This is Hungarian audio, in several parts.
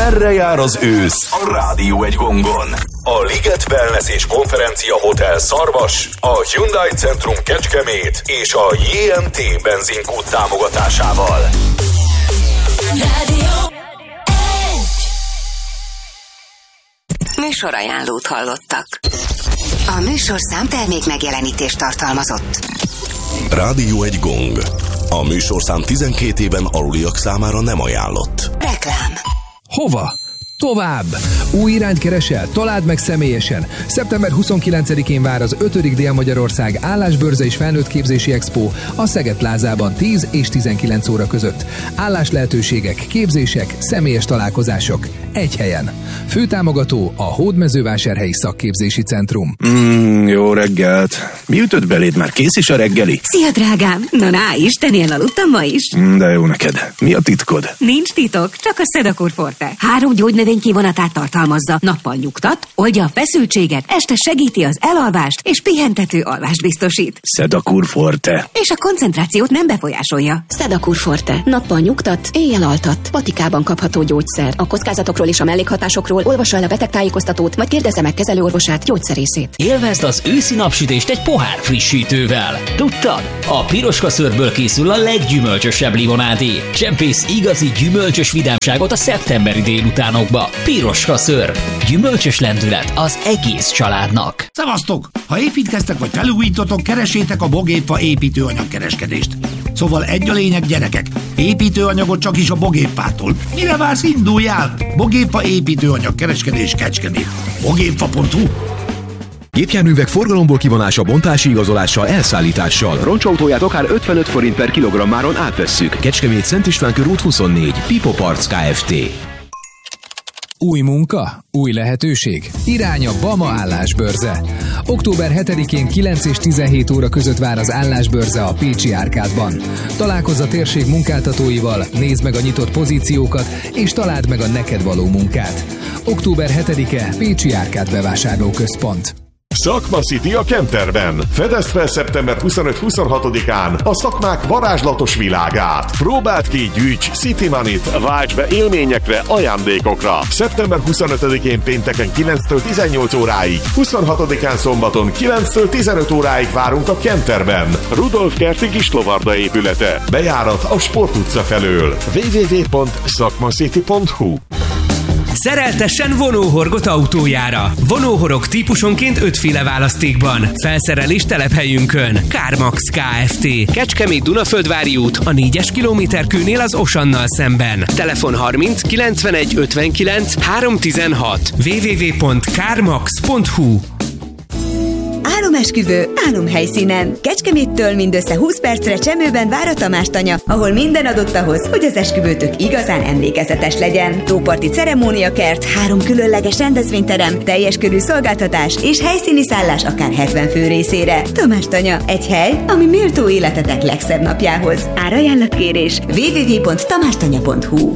Merre jár az ősz a Rádió egy gongon? A Liget Wellness és Konferencia Hotel Szarvas, a Hyundai Centrum Kecskemét és a JMT benzinkút támogatásával. Rádió 1. Műsorajánlót hallottak. A műsorszám termék megjelenítést tartalmazott. Rádió egy gong. A műsorszám 12 éven aluliak számára nem ajánlott. Reklám. Hova? Tovább! Új irányt keresel? Találd meg személyesen! Szeptember 29-én vár az 5. Dél-Magyarország állásbörze és felnőttképzési expo a Szeged plázában 10 és 19 óra között. Álláslehetőségek, képzések, személyes találkozások egy helyen. Főtámogató a Hódmezővásárhelyi Szakképzési Centrum. Jó reggelt! Mi ütött beléd? Már kész is a reggeli? Szia, drágám! Na, istenén aludtam ma is. De jó neked. Mi a titkod? Nincs titok, csak a Sedakur Forte. 3 gyógynövény kivonatát tartalmazza. Nappal nyugtat, oldja a feszültséget, este segíti az elalvást, és pihentető alvást biztosít. Sedakur Forte. És a koncentrációt nem befolyásolja. Sedakur Forte. Nappal nyugtat, éjjel altat. Patikában kapható gyógyszer. A kockázatokról és a mellékhatásokról olvassa el a betegtájékoztatót, vagy kérdezze meg kezelőorvosát, gyógyszerészét. Élvezd az őszi napsütést egy pohár frissítővel. Tudtad? A piroska szörből készül a leggyümölcsösebb limonádé. Csempész igazi gyümölcsös vidámságot a szeptemberi délutánokba. Piroska szörb. Gyümölcsös lendület az egész családnak. Szevasztok! Ha építkeztek vagy felújítotok, keressétek a Bogépfa építőanyagkereskedést. Szóval egy a lényeg, gyerekek. Építőanyagot csak is a Bogépfától. Mire vársz, induljál? Bogépfa építőanyagkereskedés Kecskemét. Bogépfa.hu. Gépjárművek forgalomból kivonása, bontási igazolással, elszállítással. Roncsautóját akár 55 forint per kilogrammáron átvesszük. Kecskemét, Szent István kör út 24. Pipo Parts Kft. Új munka? Új lehetőség? Irány a Bama állásbörze. Október 7-én 9 és 17 óra között vár az állásbörze a Pécsi Árkádban. Találkozz a térség munkáltatóival, nézd meg a nyitott pozíciókat, és találd meg a neked való munkát. Október 7-e Pécsi Árkád bevásárlóközpont. Szakma City a Kenterben. Fedezd fel szeptember 25-26-án a szakmák varázslatos világát. Próbáld ki, gyűjts City Money-t, válts be élményekre, ajándékokra. Szeptember 25-én pénteken 9-től 18 óráig, 26-án szombaton 9-től 15 óráig várunk a Kenterben. Rudolf Kerti Kislovarda épülete. Bejárat a Sport utca felől. www.szakmacity.hu. Szereltessen vonóhorgot autójára. Vonóhorog típusonként 5 féle választékban. Felszerelés telephelyünkön. CarMax Kft. Kecskemét Dunaföldvári út, a 4-es kilométerkőnél az Osannal szemben. Telefon 30 91 59 316. www.carmax.hu. Álomesküvő, álomhelyszínen. Kecskeméttől mindössze 20 percre Csemőben vár a Tamás tanya, ahol minden adott ahhoz, hogy az esküvőtök igazán emlékezetes legyen. Tóparti ceremóniakert, 3 különleges rendezvényterem, teljes körű szolgáltatás és helyszíni szállás akár 70 fő részére. Tamás tanya, egy hely, ami méltó életetek legszebb napjához. Árajánlatkérés www.tamastanya.hu.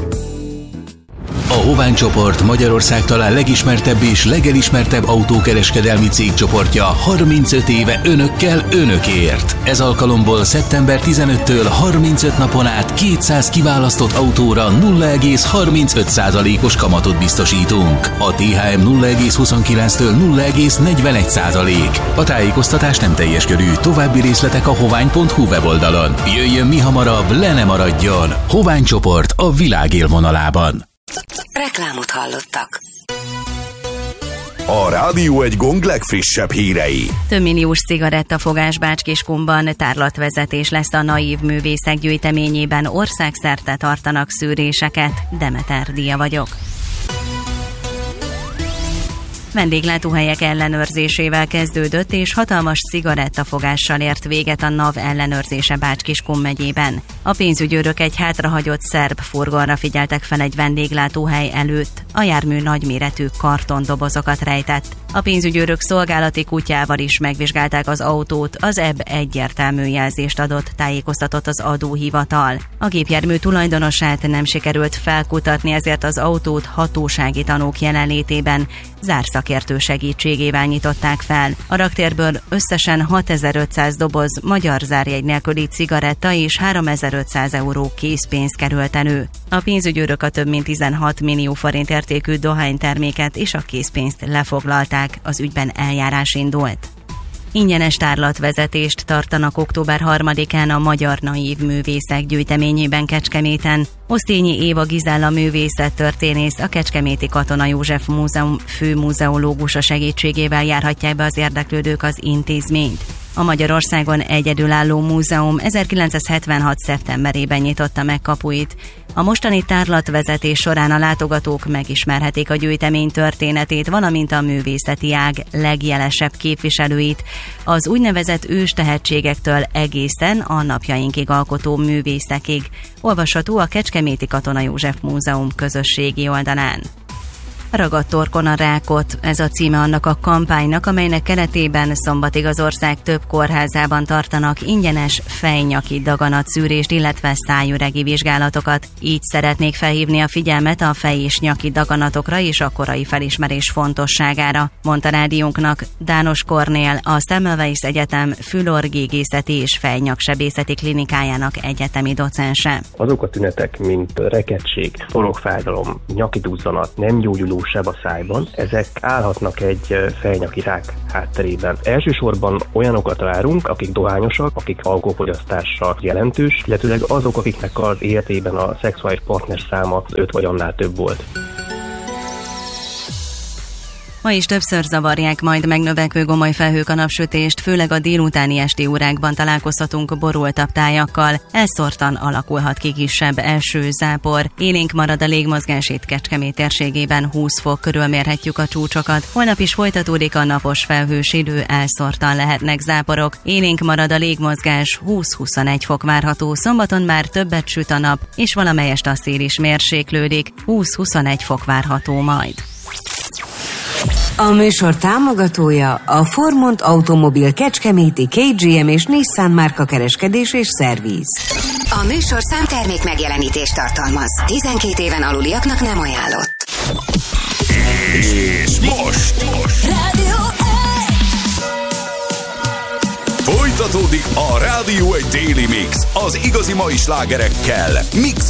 A Hovány csoport Magyarország talán legismertebb és legelismertebb autókereskedelmi cégcsoportja 35 éve önökkel, önökért. Ez alkalomból szeptember 15-től 35 napon át 200 kiválasztott autóra 0,35%-os kamatot biztosítunk. A THM 0,29-től 0,41%. A tájékoztatás nem teljes körű, további részletek a hovány.hu weboldalon. Jöjjön mi hamarabb, le ne maradjon! Hovány csoport a világ élvonalában. Reklámot hallottak. A Rádió egy gong legfrissebb hírei. Több milliós cigarettafogás Bács-Kiskunban, tárlatvezetés lesz a Naív Művészek gyűjteményében, országszerte tartanak szűréseket. Demeter Dia vagyok. Vendéglátóhelyek ellenőrzésével kezdődött, és hatalmas cigarettafogással ért véget a NAV ellenőrzése Bács-Kiskun megyében. A pénzügyőrök egy hátrahagyott szerb furgonra figyeltek fel egy vendéglátóhely előtt. A jármű nagyméretű kartondobozokat rejtett. A pénzügyőrök szolgálati kutyával is megvizsgálták az autót, az EB egyértelmű jelzést adott, tájékoztatott az adóhivatal. A gépjármű tulajdonosát nem sikerült felkutatni, ezért az autót hatósági tanúk jelenlétében zárszakértő segítségével nyitották fel. A raktérből összesen 6500 doboz magyar zárjegy nélküli cigaretta és 3500 euró készpénz került elő. A pénzügyőrök a több mint 16 millió forint értékű dohányterméket és a készpénzt lefoglalták, az ügyben eljárás indult. Ingyenes tárlatvezetést tartanak október 3-án a Magyar Naív Művészek gyűjteményében Kecskeméten. Osztényi Éva Gizella művészettörténész, a Kecskeméti Katona József Múzeum főmuzeológusa segítségével járhatják be az érdeklődők az intézményt. A Magyarországon egyedülálló múzeum 1976. szeptemberében nyitotta meg kapuit. A mostani tárlatvezetés során a látogatók megismerhetik a gyűjtemény történetét, valamint a művészeti ág legjelesebb képviselőit, az úgynevezett ős tehetségektől egészen a napjainkig alkotó művészekig. Olvasható a Kecskeméti Katona József Múzeum közösségi oldalán. Ragadt torkon a rákot, ez a címe annak a kampánynak, amelynek keretében szombatig az ország több kórházában tartanak ingyenes fejnyaki daganatszűrést, illetve szájüregi vizsgálatokat. Így szeretnék felhívni a figyelmet a fej- és nyaki daganatokra és a korai felismerés fontosságára, mondta rádiónknak Dános Kornél, a Semmelweis Egyetem fülorgégészeti és fejnyaksebészeti klinikájának egyetemi docense. Azok a tünetek, mint rekettség, torokfájdalom, nyaki duzzanat, nem gyógyuló seb a szájban, ezek állhatnak egy fejnyaki rák hátterében. Elsősorban olyanokat várunk, akik dohányosak, akik alkoholfogyasztása jelentős, illetőleg azok, akiknek az életében a szexuális partner száma 5 vagy annál több volt. Ma is többször zavarják majd megnövekvő gomoly felhők a napsütést, főleg a délutáni esti órákban találkozhatunk borultabb tájakkal, elszórtan alakulhat ki kisebb eső, zápor, élénk marad a légmozgás, itt Kecskemét térségében 20 fok körül mérhetjük a csúcsokat. Holnap is folytatódik a napos felhős idő, elszórtan lehetnek záporok, élénk marad a légmozgás, 20-21 fok várható, szombaton már többet süt a nap, és valamelyest a szél is mérséklődik, 20-21 fok várható majd. A műsor támogatója a Formont Automobil Kecskeméti KGM és Nissan márka kereskedés és szerviz. A műsor számtermék megjelenítést tartalmaz. 12 éven aluliaknak nem ajánlott. És most Rádió folytatódik a Rádió 1 Daily Mix az igazi mai slágerekkel, Mix